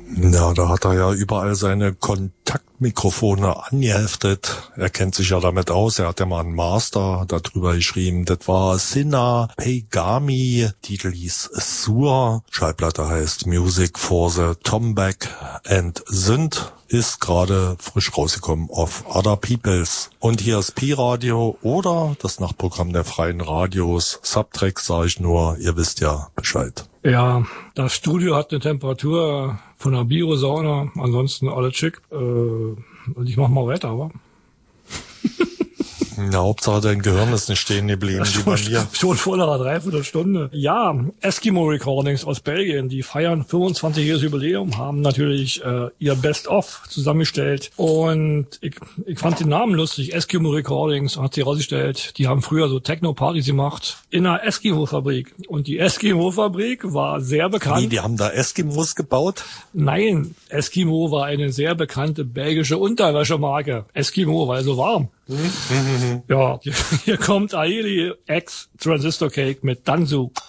Ja, da hat er ja überall seine Kontaktmikrofone angeheftet. Er kennt sich ja damit aus. Er hat ja mal einen Master darüber geschrieben. Das war Sina Peigami. Titel hieß Sur. Schallplatte heißt Music for the Tombak and Synth. Ist gerade frisch rausgekommen auf Other Peoples. Und hier ist Pi-Radio oder das Nachtprogramm der freien Radios. Subtracks sage ich nur, ihr wisst ja Bescheid. Ja, das Studio hat eine Temperatur von einer Biosauna, ansonsten alles schick. Und ich mach mal weiter, aber. Na, Hauptsache dein Gehirn ist nicht stehen geblieben, wie bei mir. Schon vor einer Dreiviertelstunde. Ja, Eskimo Recordings aus Belgien, die feiern 25-jähriges Jubiläum, haben natürlich ihr Best-of zusammengestellt. Und ich fand den Namen lustig, Eskimo Recordings, hat sich herausgestellt, die haben früher so Techno-Partys gemacht in einer Eskimo-Fabrik. Und die Eskimo-Fabrik war sehr bekannt. Wie, die haben da Eskimos gebaut? Nein, Eskimo war eine sehr bekannte belgische Unterwäschemarke. Eskimo, weil so warm. Ja, hier kommt Aili X Transistor Cake mit Danzu.